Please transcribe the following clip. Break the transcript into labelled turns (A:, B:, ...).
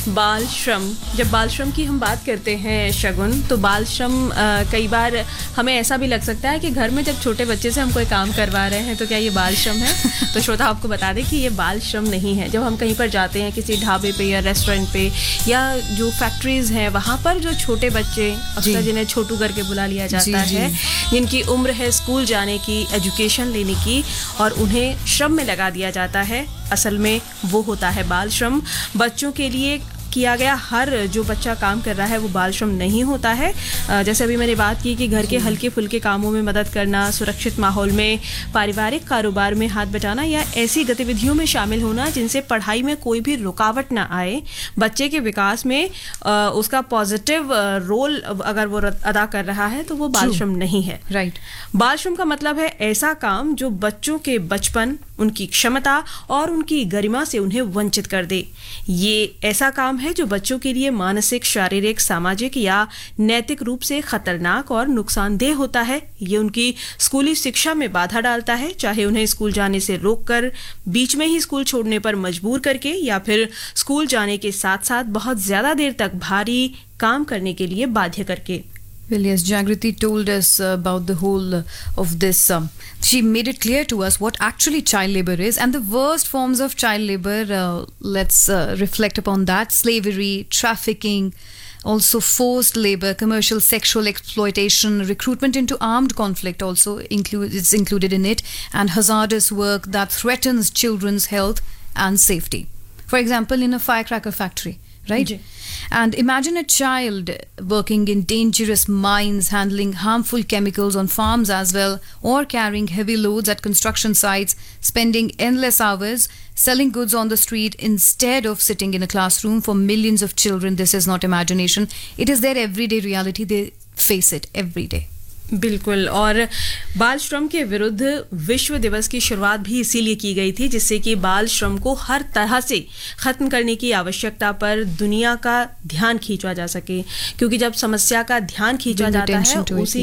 A: बाल श्रम, जब बाल श्रम की हम बात करते हैं शगुन, तो बाल श्रम कई बार हमें ऐसा भी लग सकता है कि घर में जब छोटे बच्चे से हम कोई काम करवा रहे हैं तो क्या ये बाल श्रम है? तो श्रोता आपको बता दें कि ये बाल श्रम नहीं है। जब हम कहीं पर जाते हैं किसी ढाबे पे या रेस्टोरेंट पे या जो फैक्ट्रीज़ हैं वहाँ पर जो छोटे बच्चे अक्सर जिन्हें छोटू करके बुला लिया जाता है, जिनकी उम्र है स्कूल जाने की, एजुकेशन लेने की, और उन्हें श्रम में लगा दिया जाता है, असल में वो होता है बाल श्रम। बच्चों के लिए किया गया हर जो बच्चा काम कर रहा है वो बाल श्रम नहीं होता है। जैसे अभी मैंने बात की कि घर के हल्के फुल्के कामों में मदद करना, सुरक्षित माहौल में पारिवारिक कारोबार में हाथ बटाना या ऐसी गतिविधियों में शामिल होना जिनसे पढ़ाई में कोई भी रुकावट ना आए, बच्चे के विकास में उसका पॉजिटिव रोल अगर वो अदा कर रहा है तो वो बाल श्रम नहीं है।
B: राइट।
A: बाल श्रम का मतलब है ऐसा काम जो बच्चों के बचपन, उनकी क्षमता और उनकी गरिमा से उन्हें वंचित कर दे। ये ऐसा काम है जो बच्चों के लिए मानसिक, शारीरिक, सामाजिक या नैतिक रूप से खतरनाक और नुकसानदेह होता है। ये उनकी स्कूली शिक्षा में बाधा डालता है, चाहे उन्हें स्कूल जाने से रोककर, बीच में ही स्कूल छोड़ने पर मजबूर करके या फिर स्कूल जाने के साथ साथ बहुत ज्यादा देर तक भारी काम करने के लिए बाध्य करके।
B: Well, yes, Jagriti told us about the whole of this. She made it clear to us what actually child labor is, and the worst forms of child labor. Let's reflect upon that: slavery, trafficking, also forced labor, commercial sexual exploitation, recruitment into armed conflict also is included in it, and hazardous work that threatens children's health and safety. For example, in a firecracker factory. Right? And imagine a child working in dangerous mines, handling harmful chemicals on farms as well, or carrying heavy loads at construction sites, spending endless hours selling goods on the street instead of sitting in a classroom. For millions of children, this is not imagination. It is their everyday reality. They face it every day.
A: बिल्कुल। और बाल श्रम के विरुद्ध विश्व दिवस की शुरुआत भी इसीलिए की गई थी, जिससे कि बाल श्रम को हर तरह से ख़त्म करने की आवश्यकता पर दुनिया का ध्यान खींचा जा सके, क्योंकि जब समस्या का ध्यान खींचा जाता है उसी